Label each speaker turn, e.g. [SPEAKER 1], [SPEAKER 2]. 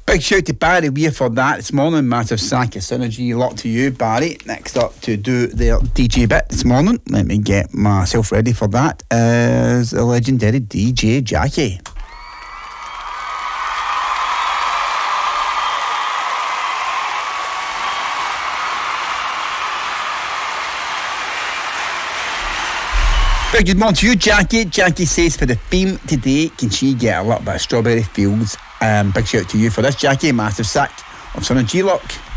[SPEAKER 1] Big shout to Barry Weir for that this morning. Massive sack of synergy. A lot to you, Barry. Next up to do their DJ bit this morning. Let me get myself ready for that. Is the legendary DJ Jackie. Very good morning to you, Jackie. Jackie says for the theme today, can she get a little bit of Strawberry Fields? Big shout out to you for this, Jackie. Massive sack of Son of G-Lock.